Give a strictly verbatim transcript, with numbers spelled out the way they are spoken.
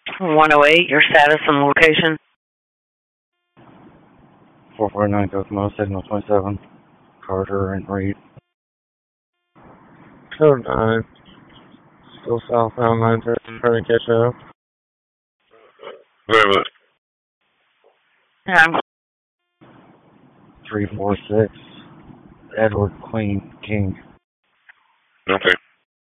one oh eight, your status and location. four forty-nine Kokomo, signal twenty-seven. Carter and Reed. Code nine. Still southbound nine thirty, trying to catch up. Wait a minute. Yeah. three four six. Edward Queen King. Okay.